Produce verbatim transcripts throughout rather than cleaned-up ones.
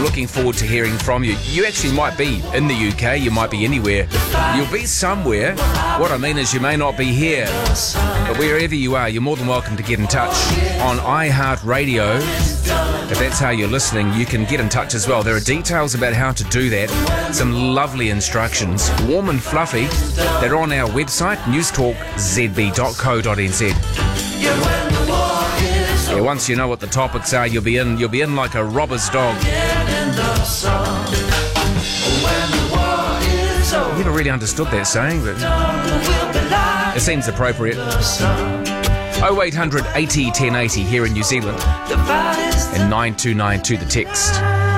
I'm looking forward to hearing from you. You actually might be in the U K, you might be anywhere. You'll be somewhere. What I mean is you may not be here. But wherever you are, you're more than welcome to get in touch on iHeartRadio. If that's how you're listening, you can get in touch as well. There are details about how to do that. Some lovely instructions, warm and fluffy. They're on our website, newstalk z b dot co dot n z. Yeah, once you know what the topics are, you'll be in. You'll be in like a robber's dog. I've never really understood that saying, but it seems appropriate. oh eight hundred eighty ten eighty here in New Zealand, and nine two nine two the text.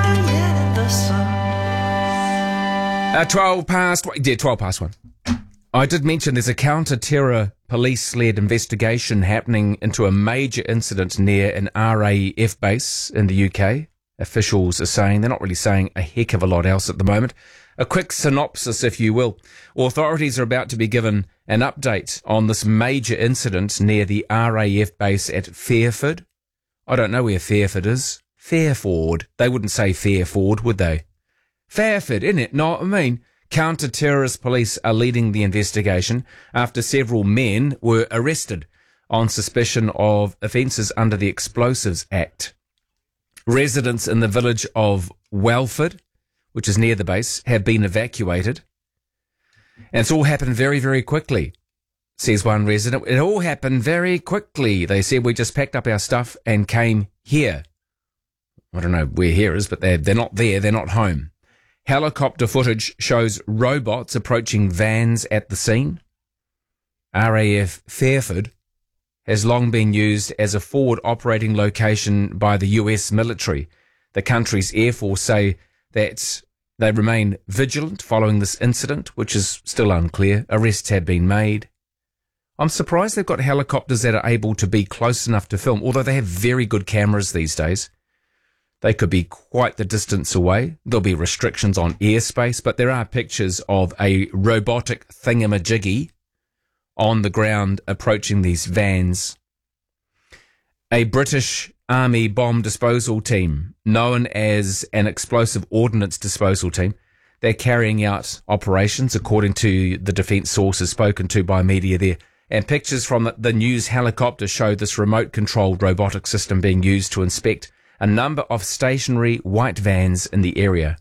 Uh, twelve past. Yeah, twelve past one. I did mention there's a counter-terror police-led investigation happening into a major incident near an R A E F base in the U K. Officials are saying, they're not really saying a heck of a lot else at the moment. A quick synopsis, if you will. Authorities are about to be given an update on this major incident near the R A E F base at Fairford. I don't know where Fairford is. Fairford. They wouldn't say Fairford, would they? Fairford, isn't it? Know what I mean? Counter-terrorist police are leading the investigation after several men were arrested on suspicion of offences under the Explosives Act. Residents in the village of Welford, which is near the base, have been evacuated. And it's all happened very, very quickly, says one resident. It all happened very quickly. They said, we just packed up our stuff and came here. I don't know where here is, but they're, they're not there. They're not home. Helicopter footage shows robots approaching vans at the scene. R A E F Fairford has long been used as a forward operating location by the U S military. The country's Air Force say that they remain vigilant following this incident, which is still unclear. Arrests have been made. I'm surprised they've got helicopters that are able to be close enough to film, although they have very good cameras these days. They could be quite the distance away. There'll be restrictions on airspace, but there are pictures of a robotic thingamajiggy on the ground approaching these vans. A British Army bomb disposal team, known as an explosive ordnance disposal team, they're carrying out operations, according to the defence sources spoken to by media there. And pictures from the news helicopter show this remote-controlled robotic system being used to inspect a number of stationary white vans in the area.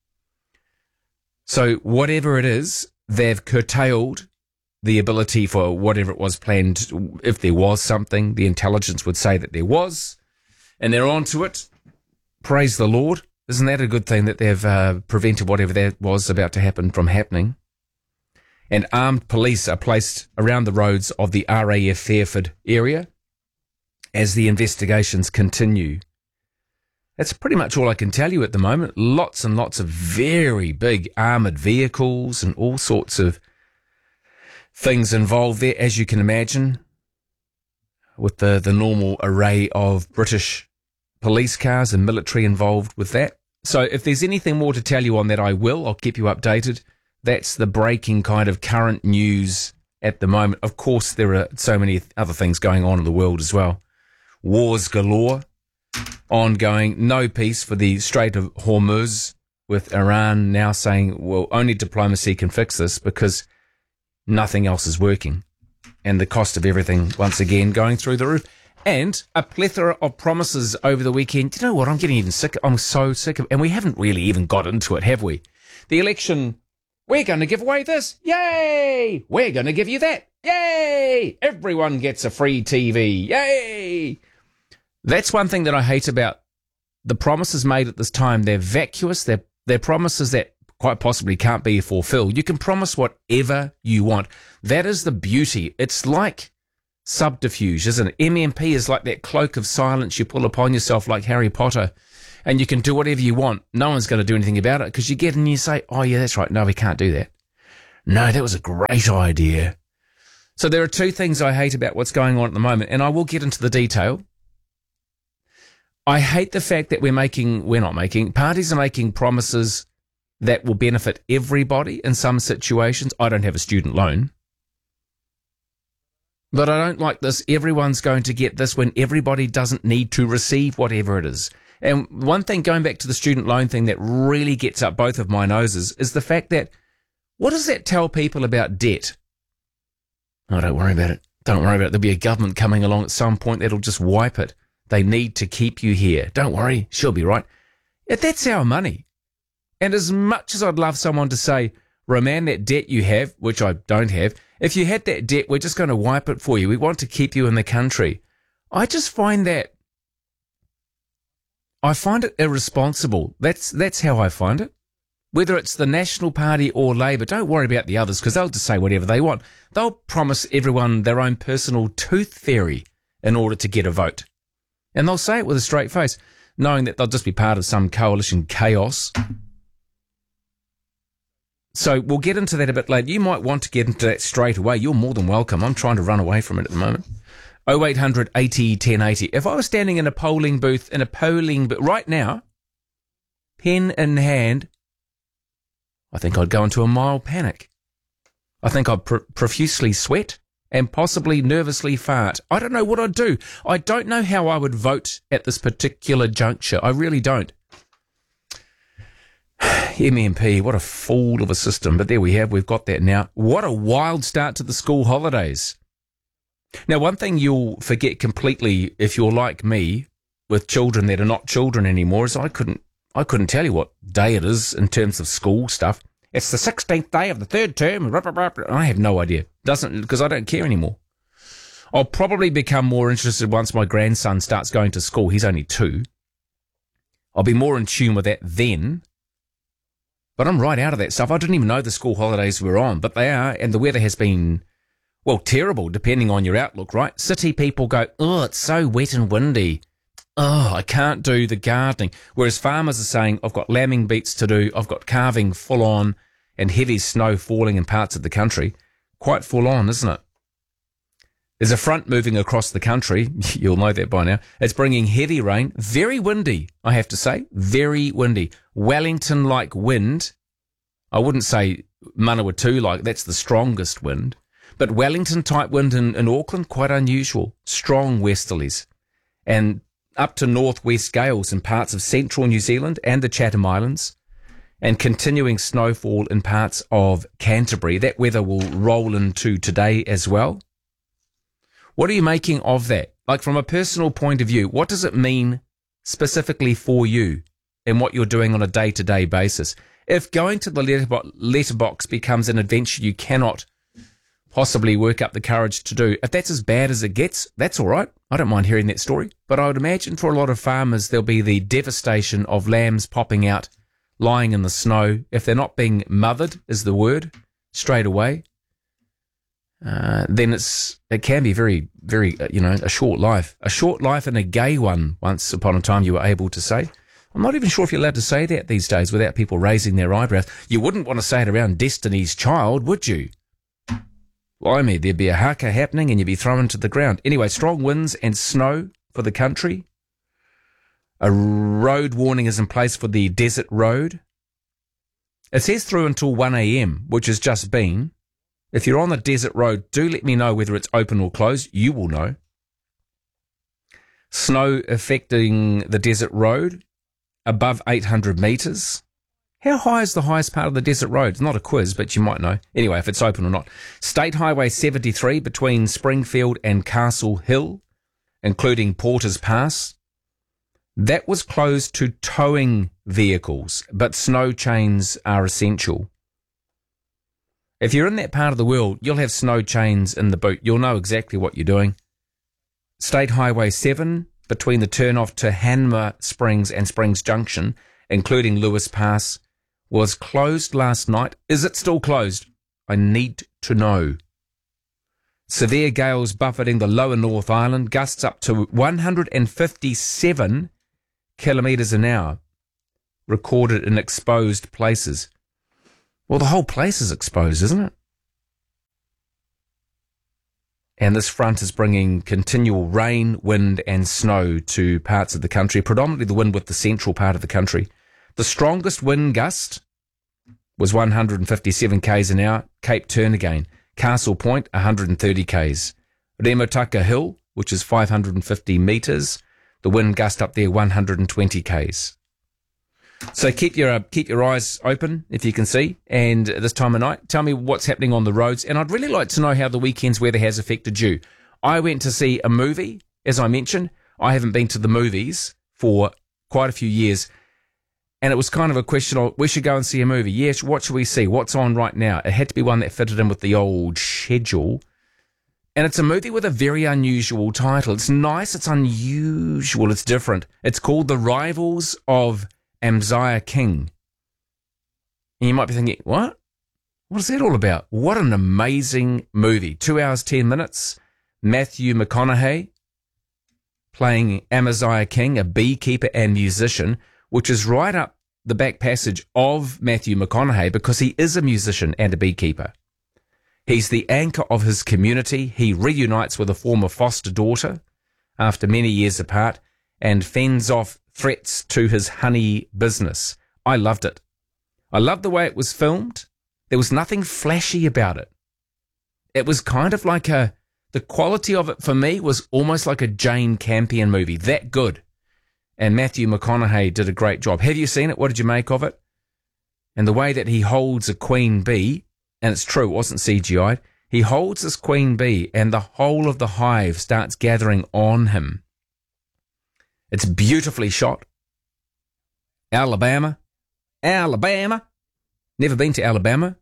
So whatever it is, they've curtailed the ability for whatever it was planned. If there was something, the intelligence would say that there was, and they're on to it. Praise the Lord. Isn't that a good thing that they've uh, prevented whatever that was about to happen from happening? And armed police are placed around the roads of the R A E F Fairford area as the investigations continue. That's pretty much all I can tell you at the moment. Lots and lots of very big armoured vehicles and all sorts of things involved there, as you can imagine, with the, the normal array of British police cars and military involved with that. So if there's anything more to tell you on that, I will. I'll keep you updated. That's the breaking kind of current news at the moment. Of course, there are so many other things going on in the world as well. Wars galore. Ongoing, no peace for the Strait of Hormuz, with Iran now saying, well, only diplomacy can fix this because nothing else is working. And the cost of everything, once again, going through the roof. And a plethora of promises over the weekend. Do you know what? I'm getting even sick. I'm so sick of, and we haven't really even got into it, have we? The election, we're going to give away this. Yay! We're going to give you that. Yay! Everyone gets a free T V. Yay! That's one thing that I hate about the promises made at this time. They're vacuous. They're, they're promises that quite possibly can't be fulfilled. You can promise whatever you want. That is the beauty. It's like subterfuge, isn't it? M M P is like that cloak of silence you pull upon yourself like Harry Potter, and you can do whatever you want. No one's going to do anything about it because you get and you say, oh, yeah, that's right. No, we can't do that. No, that was a great idea. So there are two things I hate about what's going on at the moment, and I will get into the detail. I hate the fact that we're making, we're not making, parties are making promises that will benefit everybody in some situations. I don't have a student loan. But I don't like this. Everyone's going to get this when everybody doesn't need to receive whatever it is. And one thing, going back to the student loan thing, that really gets up both of my noses is the fact that, what does that tell people about debt? Oh, don't worry about it. Don't worry about it. There'll be a government coming along at some point that'll just wipe it. They need to keep you here. Don't worry. She'll be right. Yeah, that's our money. And as much as I'd love someone to say, Roman, that debt you have, which I don't have, if you had that debt, we're just going to wipe it for you. We want to keep you in the country. I just find that, I find it irresponsible. That's that's how I find it. Whether it's the National Party or Labour, don't worry about the others because they'll just say whatever they want. They'll promise everyone their own personal tooth fairy in order to get a vote. And they'll say it with a straight face, knowing that they'll just be part of some coalition chaos. So we'll get into that a bit later. You might want to get into that straight away. You're more than welcome. I'm trying to run away from it at the moment. oh eight hundred eighty ten eighty. If I was standing in a polling booth, in a polling booth right now, pen in hand, I think I'd go into a mild panic. I think I'd pr- profusely sweat and possibly nervously fart. I don't know what I'd do. I don't know how I would vote at this particular juncture. I really don't. M M P, what a fool of a system. But there we have, we've got that now. What a wild start to the school holidays. Now, one thing you'll forget completely if you're like me with children that are not children anymore is I couldn't I couldn't tell you what day it is in terms of school stuff. It's the sixteenth day of the third term. I have no idea. Doesn't, because I don't care anymore. I'll probably become more interested once my grandson starts going to school. He's only two. I'll be more in tune with that then. But I'm right out of that stuff. I didn't even know the school holidays were on, but they are, and the weather has been, well, terrible, depending on your outlook, right? City people go, oh, it's so wet and windy. Oh, I can't do the gardening. Whereas farmers are saying, I've got lambing beats to do, I've got calving full on, and heavy snow falling in parts of the country. Quite full on, isn't it? There's a front moving across the country. You'll know that by now. It's bringing heavy rain. Very windy, I have to say. Very windy. Wellington-like wind. I wouldn't say Manawatu-like. That's the strongest wind. But Wellington-type wind in, in Auckland, quite unusual. Strong westerlies. And up to northwest gales in parts of central New Zealand and the Chatham Islands. And continuing snowfall in parts of Canterbury. That weather will roll into today as well. What are you making of that? Like, from a personal point of view, what does it mean specifically for you and what you're doing on a day-to-day basis? If going to the letterbo- letterbox becomes an adventure you cannot possibly work up the courage to do, if that's as bad as it gets, that's all right. I don't mind hearing that story. But I would imagine for a lot of farmers, there'll be the devastation of lambs popping out, lying in the snow. If they're not being mothered, is the word, straight away. Uh, then it's it can be very, very, uh, you know, a short life. A short life and a gay one, once upon a time you were able to say. I'm not even sure if you're allowed to say that these days without people raising their eyebrows. You wouldn't want to say it around Destiny's Child, would you? Blimey, there'd be a haka happening and you'd be thrown to the ground. Anyway, strong winds and snow for the country. A road warning is in place for the Desert Road. It says through until one a.m., which has just been. If you're on the Desert Road, do let me know whether it's open or closed. You will know. Snow affecting the Desert Road above eight hundred metres. How high is the highest part of the Desert Road? It's not a quiz, but you might know. Anyway, if it's open or not. State Highway seventy-three between Springfield and Castle Hill, including Porter's Pass. That was closed to towing vehicles, but snow chains are essential. If you're in that part of the world, you'll have snow chains in the boot. You'll know exactly what you're doing. State Highway seven, between the turnoff to Hanmer Springs and Springs Junction, including Lewis Pass, was closed last night. Is it still closed? I need to know. Severe gales buffeting the lower North Island, gusts up to one hundred fifty-seven kilometres an hour, recorded in exposed places. Well, the whole place is exposed, isn't it? And this front is bringing continual rain, wind and snow to parts of the country, predominantly the wind with the central part of the country. The strongest wind gust was one hundred fifty-seven k's an hour, Cape Turnagain. Castle Point, one hundred thirty k's. Remutaka Hill, which is five hundred fifty metres. The wind gust up there one hundred twenty kays. So keep your uh, keep your eyes open if you can see. And this time of night, tell me what's happening on the roads. And I'd really like to know how the weekend's weather has affected you. I went to see a movie, as I mentioned. I haven't been to the movies for quite a few years. And it was kind of a question of, we should go and see a movie. Yes, what should we see? What's on right now? It had to be one that fitted in with the old schedule. And it's a movie with a very unusual title. It's nice, it's unusual, it's different. It's called The Rivals of Amaziah King. And you might be thinking, what? What is that all about? What an amazing movie. Two hours, ten minutes. Matthew McConaughey playing Amaziah King, a beekeeper and musician, which is right up the back passage of Matthew McConaughey because he is a musician and a beekeeper. He's the anchor of his community. He reunites with a former foster daughter after many years apart and fends off threats to his honey business. I loved it. I loved the way it was filmed. There was nothing flashy about it. It was kind of like a, the quality of it for me was almost like a Jane Campion movie, that good. And Matthew McConaughey did a great job. Have you seen it? What did you make of it? And the way that he holds a queen bee, and it's true, it wasn't C G I'd, he holds this queen bee and the whole of the hive starts gathering on him. It's beautifully shot. Alabama. Alabama. Never been to Alabama?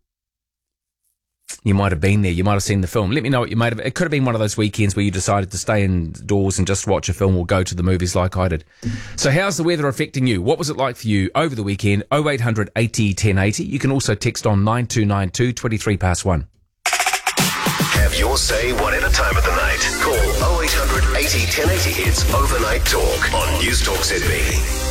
You might have been there. You might have seen the film. Let me know what you made of it. It could have been one of those weekends where you decided to stay indoors and just watch a film or go to the movies like I did. So how's the weather affecting you? What was it like for you over the weekend? oh eight hundred eighty ten eighty. You can also text on nine two nine two, twenty-three past one. Have your say whatever time of the night. Call oh eight hundred eighty ten eighty. It's Overnight Talk on News Talk Z B.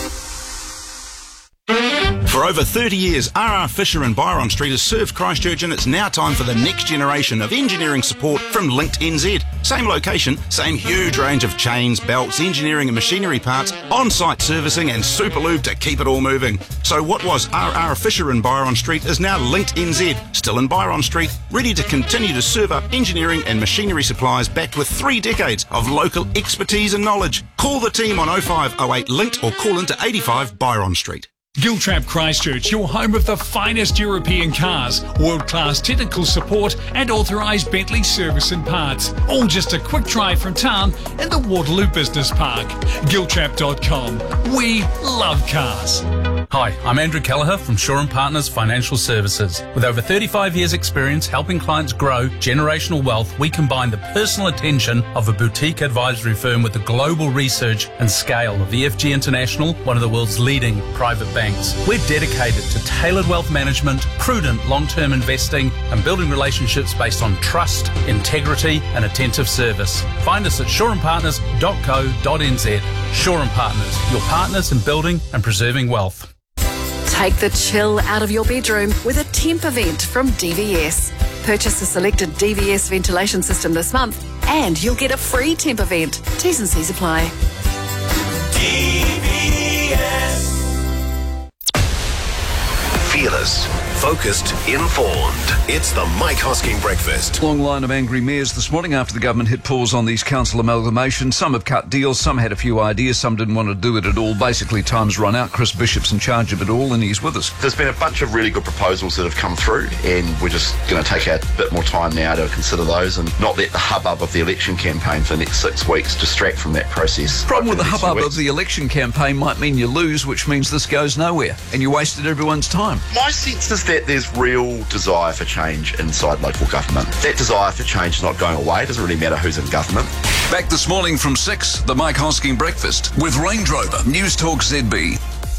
For over thirty years, R R Fisher and Byron Street has served Christchurch, and it's now time for the next generation of engineering support from Linked N Z. Same location, same huge range of chains, belts, engineering and machinery parts, on-site servicing and super lube to keep it all moving. So what was R R Fisher and Byron Street is now Linked N Z, still in Byron Street, ready to continue to serve up engineering and machinery supplies backed with three decades of local expertise and knowledge. Call the team on oh five oh eight Linked or call into eighty-five Byron Street. Giltrap Christchurch, your home of the finest European cars, world-class technical support and authorised Bentley service and parts. All just a quick drive from town in the Waterloo Business Park. Giltrap dot com. We love cars. Hi, I'm Andrew Kelleher from Shaw and Partners Financial Services. With over thirty-five years experience helping clients grow generational wealth, we combine the personal attention of a boutique advisory firm with the global research and scale of E F G International, one of the world's leading private banks. We're dedicated to tailored wealth management, prudent long-term investing, and building relationships based on trust, integrity, and attentive service. Find us at shaw and partners dot co dot n z. Shaw and Partners, your partners in building and preserving wealth. Take the chill out of your bedroom with a temp event from D V S. Purchase a selected D V S ventilation system this month and you'll get a free temp event. T's and C's apply. D V S. Fearless, focused, informed. It's the Mike Hosking Breakfast. Long line of angry mayors this morning after the government hit pause on these council amalgamations. Some have cut deals, some had a few ideas, some didn't want to do it at all. Basically, time's run out. Chris Bishop's in charge of it all, and he's with us. There's been a bunch of really good proposals that have come through, and we're just going to take a bit more time now to consider those and not let the hubbub of the election campaign for the next six weeks distract from that process. Problem with the hubbub of the election campaign might mean you lose, which means this goes nowhere, and you wasted everyone's time. My sense is that there's real desire for change inside local government. That desire for change is not going away. It doesn't really matter who's in government. Back this morning from six, the Mike Hosking Breakfast with Range Rover, News Talk Z B.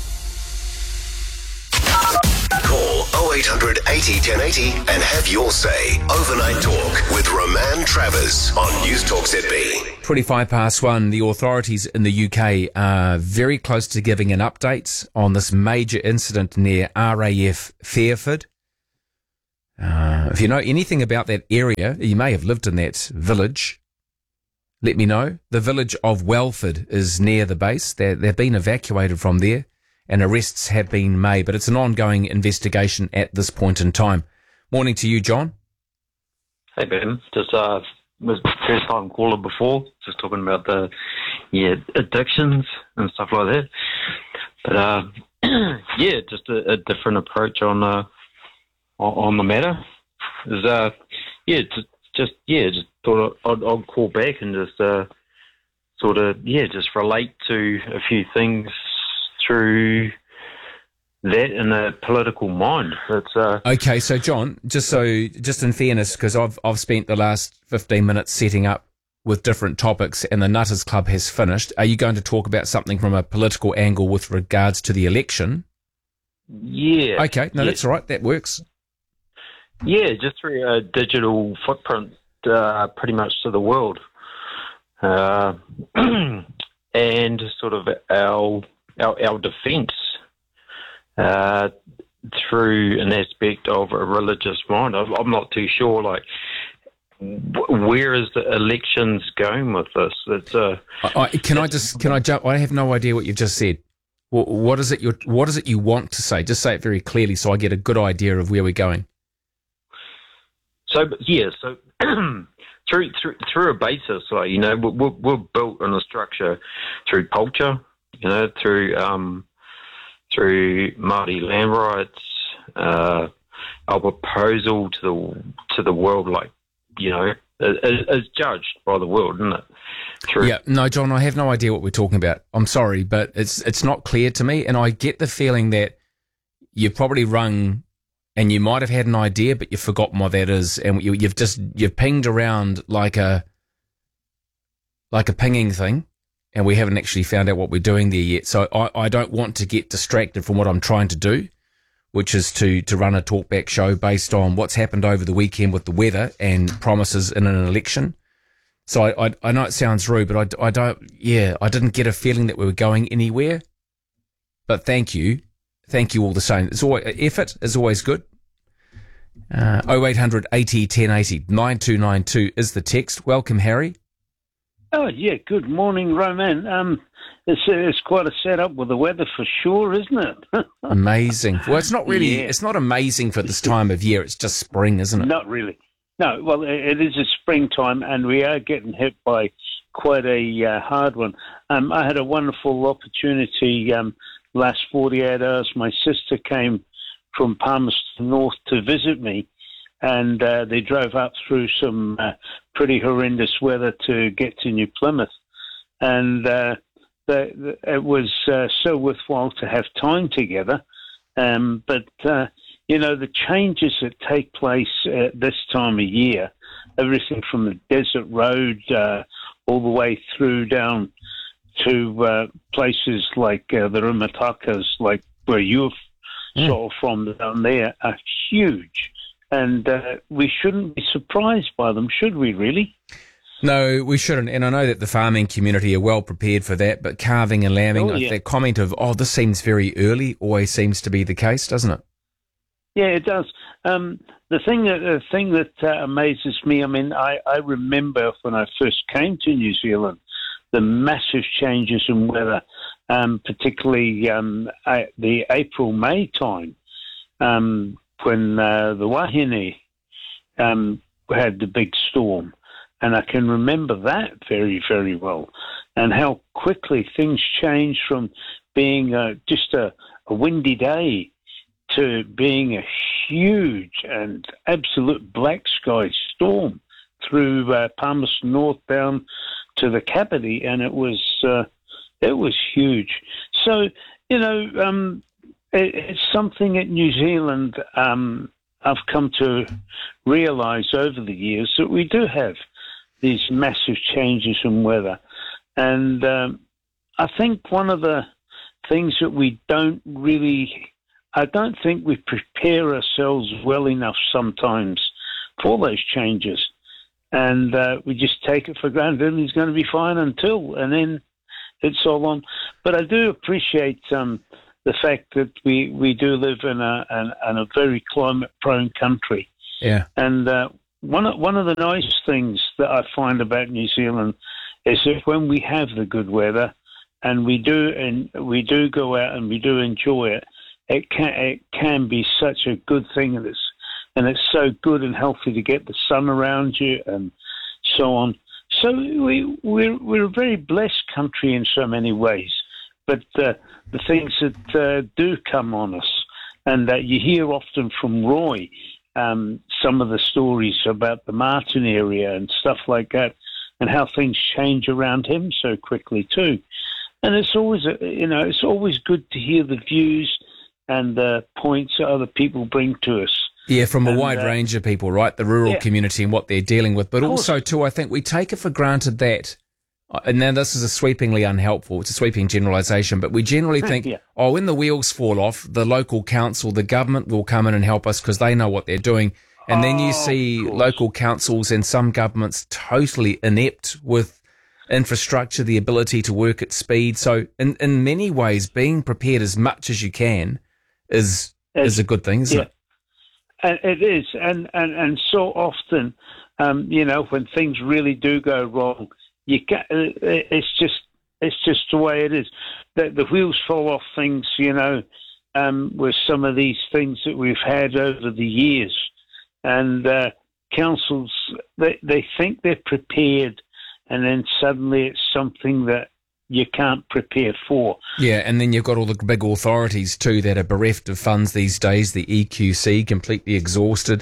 Call oh eight hundred eighty ten eighty and have your say. Overnight Talk with Roman Travers on News Talk Z B. twenty-five past one, the authorities in the U K are very close to giving an update on this major incident near R A F Fairford. Uh, if you know anything about that area, you may have lived in that village. Let me know. The village of Welford is near the base. They're, they've been evacuated from there and arrests have been made, but it's an ongoing investigation at this point in time. Morning to you, John. Hey, Ben. Just uh, was first time caller before, just talking about the yeah, addictions and stuff like that. But uh, yeah, just a, a different approach on uh, on the matter. Is uh, yeah, just, just yeah, just thought I'd, I'd call back and just uh, sort of yeah, just relate to a few things through that in a political mind. It's uh, okay. So John, just so just in fairness, because I've I've spent the last fifteen minutes setting up with different topics, and the Nutters Club has finished. Are you going to talk about something from a political angle with regards to the election? Yeah. Okay. No, yeah. that's all right. That works. Yeah, just through a digital footprint, uh, pretty much to the world, uh, and sort of our our, our defence uh, through an aspect of a religious mind. I'm not too sure, like, where is the elections going with this? It's uh, I, I, can I just can I jump? I have no idea what you've just said. What, what is it? You what is it you want to say? Just say it very clearly, so I get a good idea of where we're going. So yeah, so through through through a basis, like, you know, we're, we're built on a structure through culture, you know, through um, through Māori land rights, uh, our proposal to the to the world, like, you know, is, is judged by the world, isn't it? Through Yeah, no, John, I have no idea what we're talking about. I'm sorry, but it's it's not clear to me, and I get the feeling that you've probably rung and you might have had an idea, but you've forgotten what that is, and you, you've just you've pinged around like a like a pinging thing, and we haven't actually found out what we're doing there yet. So I, I don't want to get distracted from what I'm trying to do, which is to, to run a talkback show based on what's happened over the weekend with the weather and promises in an election. So I, I, I know it sounds rude, but I, I don't, yeah, I didn't get a feeling that we were going anywhere. But thank you. Thank you all the same. It's always, effort is always good. Uh, oh eight hundred eighty ten eighty nine two nine two is the text. Welcome, Harry. Oh, yeah, good morning, Roman. Um, it's, uh, it's quite a setup with the weather for sure, isn't it? Amazing. Well, it's not really, Yeah. it's not amazing for this time of year. It's just spring, isn't it? Not really. No, well, it, it is a springtime, and we are getting hit by quite a uh, hard one. Um, I had a wonderful opportunity um, last forty-eight hours. My sister came from Palmerston North to visit me, and uh, they drove up through some uh, pretty horrendous weather to get to New Plymouth. And uh, the, the, it was uh, so worthwhile to have time together. Um, but, uh, you know, the changes that take place at this time of year, everything from the desert road uh, all the way through down to uh, places like uh, the Rimatakas, like where you're mm. sort of from down there, are huge. And uh, we shouldn't be surprised by them, should we, really? No, we shouldn't. And I know that the farming community are well prepared for that, but calving and lambing, Oh, yeah. that comment of, oh, this seems very early, always seems to be the case, doesn't it? Yeah, it does. Um, the thing that the thing that uh, amazes me, I mean, I, I remember when I first came to New Zealand, the massive changes in weather, um, particularly um, I, the April-May time, um, when uh, the Wahine um, had the big storm. And I can remember that very, very well, and how quickly things changed from being uh, just a, a windy day to being a huge and absolute black sky storm through uh, Palmerston North down to the Kapiti, and it was uh, it was huge. So, you know, um, it, it's something at New Zealand um, I've come to realise over the years that we do have these massive changes in weather. And um, I think one of the things that we don't really, I don't think we prepare ourselves well enough sometimes for those changes. And uh, we just take it for granted and it's going to be fine until, and then it's all on. But I do appreciate um, the fact that we, we do live in a, in, in a very climate-prone country. Yeah. And uh, One of, one of the nice things that I find about New Zealand is that when we have the good weather and we do and we do go out and we do enjoy it, it can it can be such a good thing, and it's and it's so good and healthy to get the sun around you and so on. so we, we're, we're a very blessed country in so many ways. But uh, the things that uh, do come on us, and that you hear often from Roy, um, some of the stories about the Martin area and stuff like that, and how things change around him so quickly too. And it's always, a, you know, it's always good to hear the views and the points that other people bring to us. Yeah, from a and, wide uh, range of people, right? The rural yeah. community and what they're dealing with. But also, too, I think we take it for granted that, and now this is a sweepingly unhelpful, it's a sweeping generalisation, but we generally think, Yeah. oh, when the wheels fall off, the local council, the government will come in and help us because they know what they're doing. And then you Oh, see of course. local councils and some governments totally inept with infrastructure, the ability to work at speed. So in, in many ways, being prepared as much as you can is As- is a good thing, isn't yeah. it? And it is, and, and, and so often, um, you know, when things really do go wrong, you ca it's just it's just the way it is. The, the wheels fall off things, you know, um, with some of these things that we've had over the years, and uh, councils they they think they're prepared, and then suddenly it's something that you can't prepare for. Yeah, and then you've got all the big authorities too that are bereft of funds these days. The E Q C completely exhausted.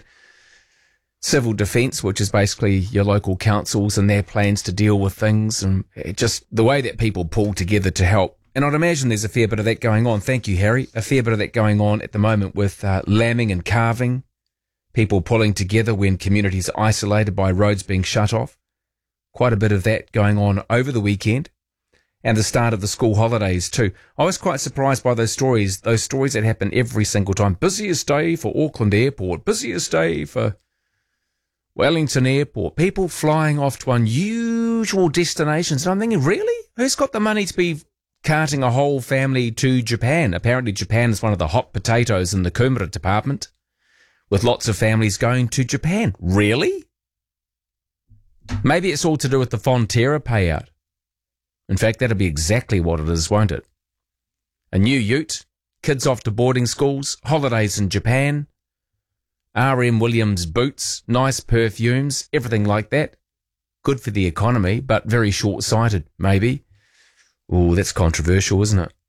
Civil Defence, which is basically your local councils and their plans to deal with things, and it just the way that people pull together to help. And I'd imagine there's a fair bit of that going on. Thank you, Harry. A fair bit of that going on at the moment with uh, lambing and calving, people pulling together when communities are isolated by roads being shut off. Quite a bit of that going on over the weekend. And the start of the school holidays too. I was quite surprised by those stories, those stories that happen every single time. Busiest day for Auckland Airport, busiest day for Wellington Airport, people flying off to unusual destinations. And I'm thinking, really? Who's got the money to be carting a whole family to Japan? Apparently Japan is one of the hot potatoes in the Kumara department, with lots of families going to Japan. Really? Maybe it's all to do with the Fonterra payout. In fact, that'll be exactly what it is, won't it? A new ute, kids off to boarding schools, holidays in Japan, R M Williams boots, nice perfumes, everything like that. Good for the economy, but very short-sighted, maybe. Oh, that's controversial, isn't it?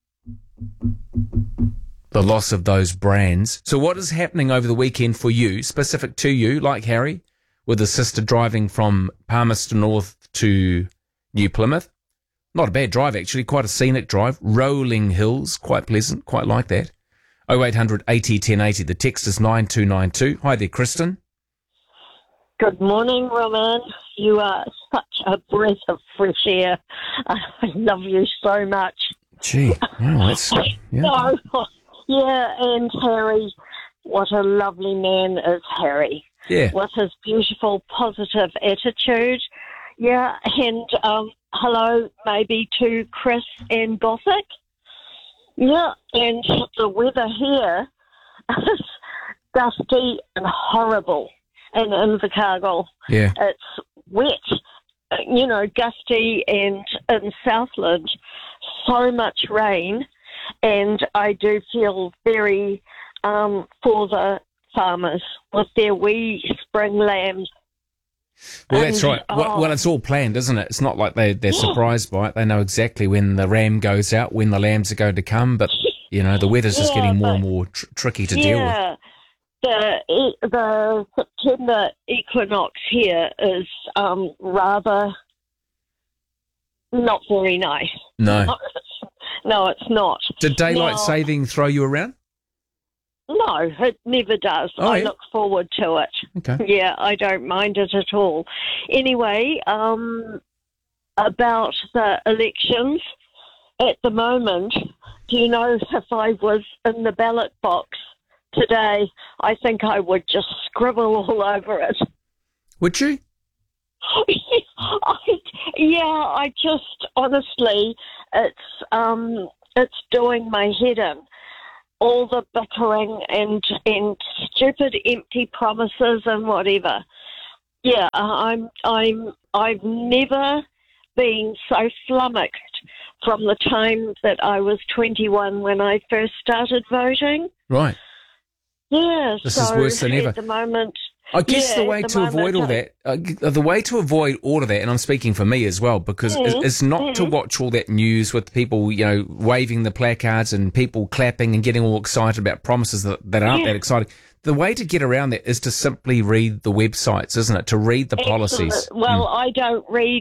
The loss of those brands. So what is happening over the weekend for you, specific to you, like Harry, with his sister driving from Palmerston North to New Plymouth? Not a bad drive, actually. Quite a scenic drive. Rolling hills. Quite pleasant. Quite like that. oh eight hundred eighty ten eighty. The text is nine two nine two. Hi there, Kristen. Good morning, Roman. You are such a breath of fresh air. I love you so much. Gee, wow, that's... Yeah. No, yeah, and Harry, what a lovely man is Harry. Yeah. With his beautiful, positive attitude. Yeah, and um, hello maybe to Chris and Gothic. Yeah, and the weather here is dusty and horrible in Invercargill. Yeah. It's wet, you know, gusty, and in Southland, so much rain, and I do feel very um, for the farmers with their wee spring lambs. Well, that's And, right. Well, oh. well, it's all planned, isn't it? It's not like they, they're surprised by it. They know exactly when the ram goes out, when the lambs are going to come, but, you know, the weather's just Yeah, getting more but- and more tr- tricky to deal with. Yeah, the e- the September equinox here is um, rather not very nice. No. No, it's not. Did daylight Now- saving throw you around? No, it never does. Oh, I yeah? look forward to it. Okay. Yeah, I don't mind it at all. Anyway, um, about the elections, at the moment, do you know if I was in the ballot box today, I think I would just scribble all over it. Would you? I, yeah, I just, honestly, it's um, it's doing my head in. All the bickering and and stupid empty promises and whatever. Yeah, I'm I'm I've never been so flummoxed from the time that I was twenty-one when I first started voting. Right. Yeah, This so is worse than ever. at the moment, I guess Yeah, the way at the to avoid moment, all I- that, uh, the way to avoid all of that, and I'm speaking for me as well, because Mm, it's, it's not to mm. watch all that news with people, you know, waving the placards and people clapping and getting all excited about promises that, that aren't Yeah. that exciting. The way to get around that is to simply read the websites, isn't it? To read the policies. Excellent. Well, Mm. I don't read